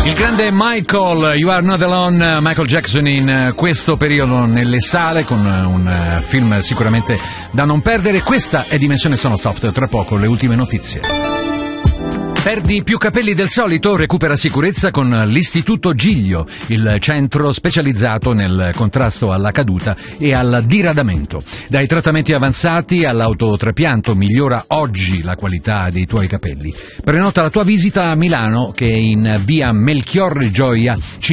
Il grande Michael, You Are Not Alone, Michael Jackson in questo periodo nelle sale con un film sicuramente da non perdere. Questa è Dimensione Sonosoft, tra poco le ultime notizie. Perdi più capelli del solito? Recupera sicurezza con l'Istituto Giglio, il centro specializzato nel contrasto alla caduta e al diradamento. Dai trattamenti avanzati all'autotrapianto, migliora oggi la qualità dei tuoi capelli. Prenota la tua visita a Milano, che è in via Melchiorre Gioia